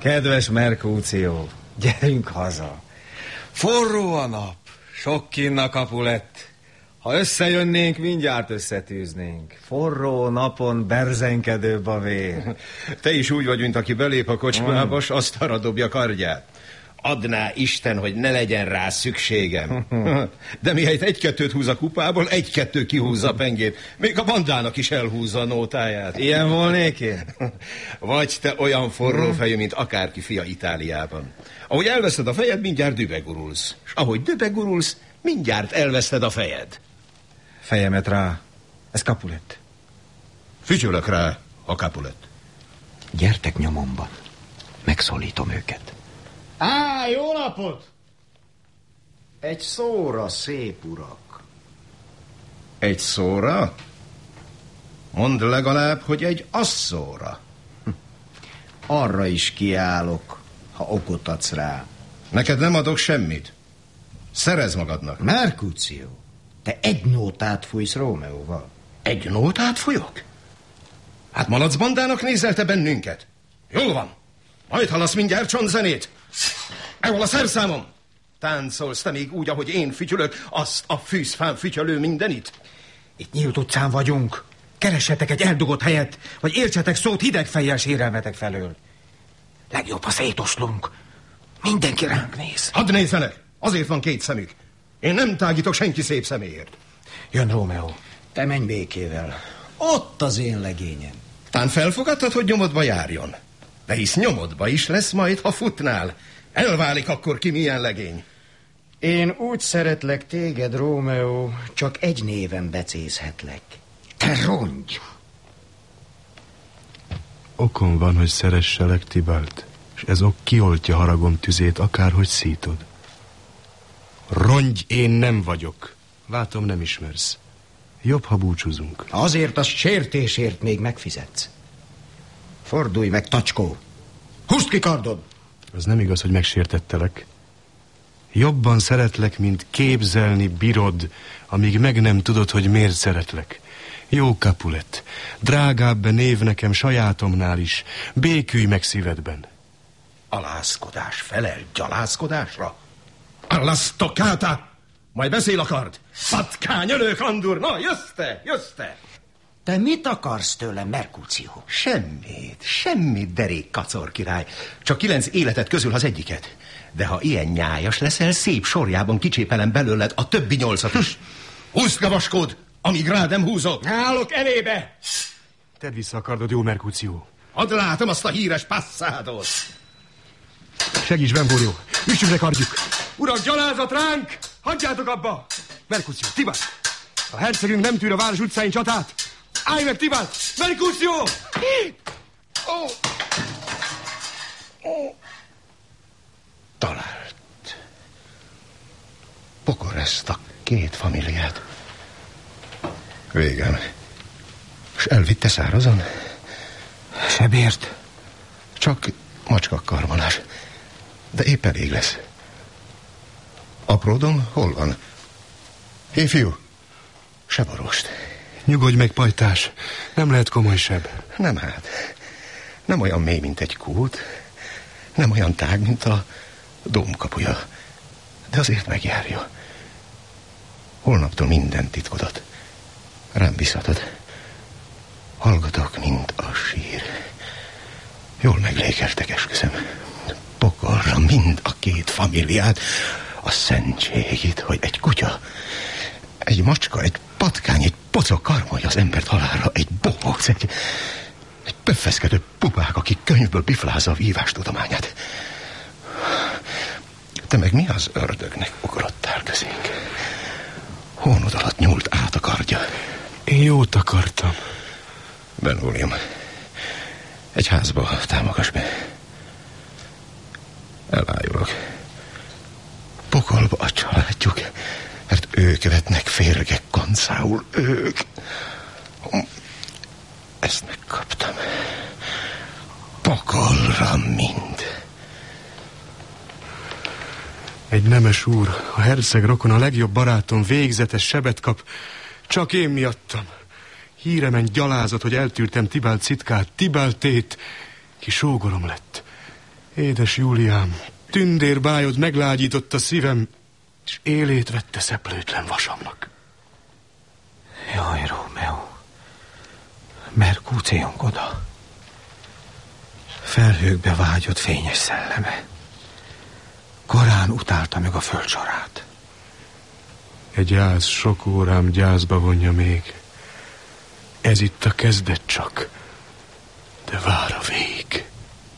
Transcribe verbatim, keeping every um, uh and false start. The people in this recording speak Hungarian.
Kedves Merkúció, gyerünk haza. Forró a nap, sok kinn a Capulet. Ha összejönnénk, mindjárt összetűznénk. Forró napon berzenkedőbb a vér. Te is úgy vagy, mint aki belép a kocsmába, s azt arra dobja kardját. Adná Isten, hogy ne legyen rá szükségem. De mihelyt egy-kettőt húz a kupából, egy-kettő kihúzza a pengét. Még a bandának is elhúzza a nótáját. Ilyen volnék én? Vagy te olyan forró fejű, mint akárki fia Itáliában. Ahogy elveszed a fejed, mindjárt dübegurulsz. És ahogy dübegurulsz, mindjárt elveszted a fejed. Fejemet rá. Ez Capulet. Fütyülök rá a Capulet. Gyertek nyomomban. Megszólítom őket. Á, jó napot! Egy szóra, szép urak. Egy szóra? Mondd legalább, hogy egy asszóra. Hm. Arra is kiállok, ha okot adsz rá. Neked nem adok semmit. Szerez magadnak. Merkúció, te egy nótát fújsz Rómeóval. Egy nótát fújok? Hát malacbandának nézel te bennünket? Jól van. Majd hallasz mindjárt csontzenét. Ehol a szerszámom. Táncolsz te még úgy, ahogy én fütyülök, azt a fűzfán fütyölő mindenit? Itt nyílt utcán vagyunk. Keressetek egy eldugott helyet, vagy értsetek szót hideg fejjel sérelmetek felől. Legjobb, ha szétoslunk. Mindenki ránk néz. Hadd nézzenek! Azért van két szemük. Én nem tágítok senki szép szeméért. Jön Rómeó. Te menj békével. Ott az én legényem. Tán felfogadtad, hogy nyomodba járjon. De hisz nyomodba is lesz majd, ha futnál. Elválik akkor ki milyen legény. Én úgy szeretlek téged, Rómeó, csak egy néven becézhetlek. Te rongy! Okom van, hogy szeresselek, Tibalt, és ez ok kioltja haragom tüzét, akárhogy szítod. Rongy én nem vagyok. Látom, nem ismersz. Jobb, ha búcsúzunk. Azért az sértésért még megfizetsz. Fordulj meg, tacskó! Húzd ki kardod! Az nem igaz, hogy megsértettelek. Jobban szeretlek, mint képzelni bírod, amíg meg nem tudod, hogy miért szeretlek. Jó Capulet, drágább név nekem sajátomnál is. Békülj meg szívedben. Alázkodás felel gyalázkodásra? Alla stoccata! Majd beszél akard. Patkány, ölő, kandur, na, jössz te, jössz te! Te mit akarsz tőlem, Merkúció? Semmit, semmit, derék kacor király. Csak kilenc életet közül az egyiket. De ha ilyen nyájas leszel, szép sorjában kicsépelem belőled a többi nyolcat is. Húzd, gavaskód, amíg rád nem húzok. Állok elébe! Tedd vissza a kardod, jó Merkúció. Add látom azt a híres passzádot. Segíts, Benvolio, üssük le kardjuk. Urak, gyalázat ránk! Hagyjátok abba! Merkúció, Tibalt! A hercegünk nem tűr a város utcáin csatát. Állj meg, Tibalt! Merkúció! Oh. Oh. Talált. Pokor ezt a két familiát. Végem. S elvitte szárazon? Sebért? Csak macska karmolás. De épp elég lesz. Apródom hol van? Hé, fiú, seborost. Nyugodj meg, pajtás. Nem lehet komoly seb. Nem hát. Nem olyan mély, mint egy kút. Nem olyan tág, mint a dómkapuja. De azért megjárja. Holnaptól minden titkodat rám visszatad. Hallgatok, mint a sír. Jól meglékeltek, esküszöm. Pokolra mind a két familiát. A szentségit, hogy egy kutya, egy macska, egy patkány, egy pocok karmolja az embert halálra, egy bohóc, egy, egy pöffeszkedő pupák, aki könyvből biflázza a vívás tudományát. Te meg mi az ördögnek ugrottál közénk? Hónod alatt nyúlt át a kardja. Én jót akartam. Ben William, egy házba támogass be. Elájulok. Pokolba a családjuk, mert ők vetnek férgek kancául, ők. Ezt megkaptam. Pokolra mind. Egy nemes úr, a herceg rokon, a legjobb barátom végzetes sebet kap, csak én miattam. Híremen gyalázat, hogy eltűrtem Tibalt citkát, Tibaltét, ki sógorom lett. Édes Júliám, tündérbájod meglágyította szívem, és élét vette szeplőtlen vasamnak. Jaj, Rómeó, Merkúciónk oda. Felhőkbe vágyott fényes szelleme. Korán utálta meg a földsorát. Egy gyász sok órám gyászba vonja még. Ez itt a kezdet csak, de vár a vég.